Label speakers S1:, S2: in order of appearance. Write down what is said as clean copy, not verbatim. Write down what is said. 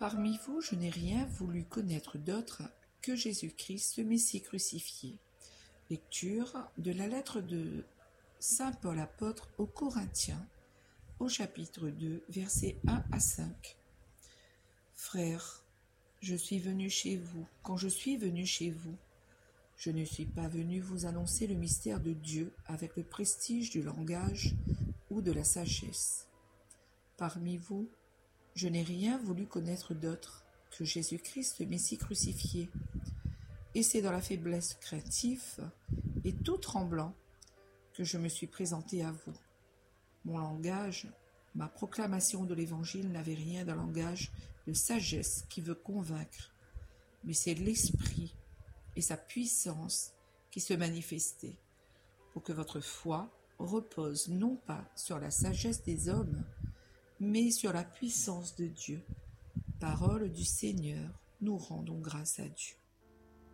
S1: Parmi vous, je n'ai rien voulu connaître d'autre que Jésus-Christ, le Messie crucifié. Lecture de la lettre de saint Paul apôtre aux Corinthiens, au chapitre 2, versets 1 à 5. Frères, je suis venu chez vous. Quand je suis venu chez vous, je ne suis pas venu vous annoncer le mystère de Dieu avec le prestige du langage ou de la sagesse. Parmi vous, je n'ai rien voulu connaître d'autre que Jésus-Christ, le Messie crucifié. Et c'est dans la faiblesse craintive et tout tremblant que je me suis présenté à vous. Mon langage, ma proclamation de l'Évangile n'avait rien d'un langage de sagesse qui veut convaincre, mais c'est l'Esprit et sa puissance qui se manifestaient, pour que votre foi repose non pas sur la sagesse des hommes, mais sur la puissance de Dieu. Parole du Seigneur, nous rendons grâce à Dieu.